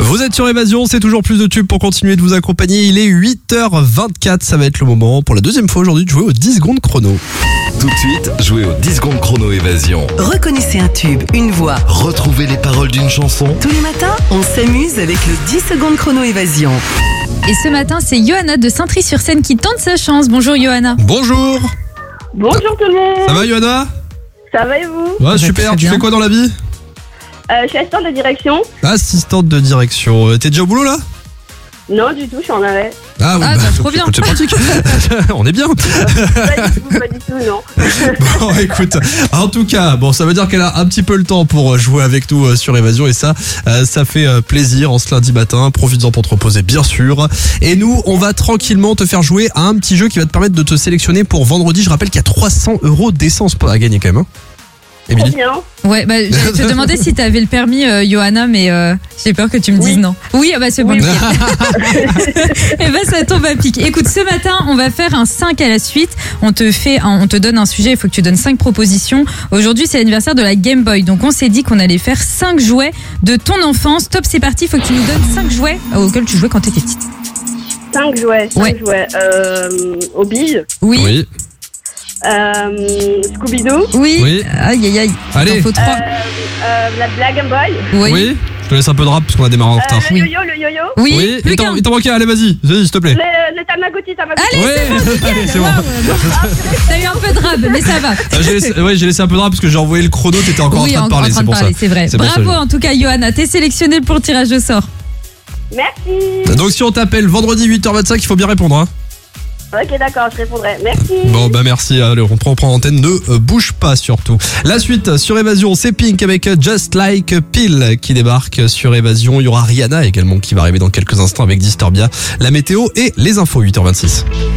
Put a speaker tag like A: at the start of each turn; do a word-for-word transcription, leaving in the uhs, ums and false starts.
A: Vous êtes sur Évasion, c'est toujours plus de tubes pour continuer de vous accompagner. Il est huit heures vingt-quatre, ça va être le moment pour la deuxième fois aujourd'hui de jouer aux dix secondes chrono.
B: Tout de suite, jouez aux dix secondes chrono Évasion.
C: Reconnaissez un tube, une voix.
B: Retrouvez les paroles d'une chanson.
C: Tous les matins, on s'amuse avec le dix secondes chrono Évasion.
D: Et ce matin, c'est Johanna de Saint-Try-sur-Seine qui tente sa chance. Bonjour Johanna.
A: Bonjour.
E: Bonjour tout le monde.
A: Ça va Johanna?
E: Ça va et vous?
A: Ouais, super, tu
D: bien.
A: fais quoi dans la vie?
E: euh, Je suis assistante de direction.
A: Assistante de direction. Euh, T'es déjà au boulot là?
E: Non du tout, je suis en arrêt.
A: Ah, oui,
D: Ah, bah, trop bien.
A: C'est pratique. On est bien.
E: Pas du tout, pas du tout, non.
A: Bon, écoute, en tout cas, bon, ça veut dire qu'elle a un petit peu le temps pour jouer avec nous euh, sur Évasion et ça, euh, ça fait euh, plaisir en ce lundi matin. Profites-en pour te reposer, bien sûr. Et nous, on va tranquillement te faire jouer à un petit jeu qui va te permettre de te sélectionner pour vendredi. Je rappelle qu'il y a trois cents euros d'essence à gagner quand même. Hein.
E: Trop
A: Émilie?
E: bien.
D: Ouais, bah, j'allais te demander si t'avais le permis, euh, Johanna, mais euh, j'ai peur que tu me dises
E: Oui.
D: non. Oui, ah bah c'est bon.
E: Oui.
D: Et bah ça tombe à pic. Écoute, ce matin, on va faire un cinq à la suite. On te fait, un- on te donne un sujet. Il faut que tu donnes cinq propositions. Aujourd'hui, c'est l'anniversaire de la Game Boy, donc on s'est dit qu'on allait faire cinq jouets de ton enfance. Top, c'est parti. Il faut que tu nous donnes cinq jouets auxquels tu jouais quand t'étais petite.
E: cinq jouets, cinq
D: Ouais.
E: jouets. Euh, au billes,
D: Oui.
A: Oui.
E: euh, Scooby-Doo,
D: Oui.
A: Oui.
D: Aïe aïe aïe.
A: Allez.
D: T'en faut
E: euh,
D: trois.
E: euh, la, la Game Boy,
D: Oui.
A: Oui. Je te laisse un peu de rap parce qu'on a démarré en
E: euh,
A: retard.
E: le yo-yo, le yo-yo,
D: Oui.
A: Oui.
D: Plus
A: Il t'en
D: qu'un.
A: il t'en manquait. Allez, vas-y. Vas-y, s'il te plaît.
E: le, le Tamagotchi, Tamagotchi.
D: Allez,
A: Ouais. Allez, c'est bon.
D: T'as eu un peu de rab, mais ça va.
A: Euh, j'ai laissé, ouais, j'ai laissé un peu de rap parce que j'ai envoyé le chrono. T'étais encore
D: oui,
A: en train de parler.
D: en train
A: C'est
D: de
A: pour
D: parler,
A: ça.
D: c'est vrai.
A: C'est pour ça,
D: Bravo
A: je-
D: en tout cas, Johanna. T'es sélectionnée pour le tirage de sort.
E: Merci.
A: Donc si on t'appelle vendredi huit heures vingt-cinq, il faut bien répondre. Hein.
E: Ok, d'accord, je répondrai. Merci.
A: Bon bah merci, allez, on prend, on prend l'antenne, ne euh, bouge pas surtout. La suite sur Évasion, c'est Pink avec Just Like a Pill qui débarque sur Évasion. Il y aura Rihanna également qui va arriver dans quelques instants avec Disturbia, la météo et les infos huit heures vingt-six.